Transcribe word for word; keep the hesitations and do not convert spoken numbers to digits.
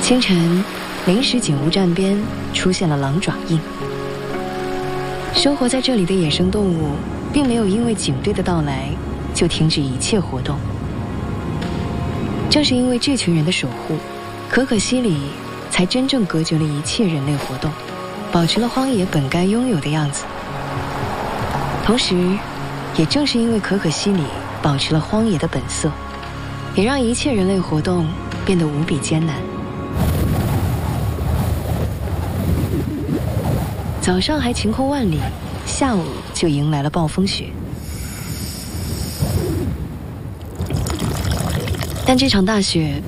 清晨，临时警务站边出现了狼爪印。生活在这里的野生动物并没有因为警队的到来就停止一切活动。正是因为这群人的守护，可可西里才真正隔绝了一切人类活动，保持了荒野本该拥有的样子。同时，也正是因为可可西里保持了荒野的本色，也让一切人类活动变得无比艰难。早上还晴空万里，下午就迎来了暴风雪。但这场大雪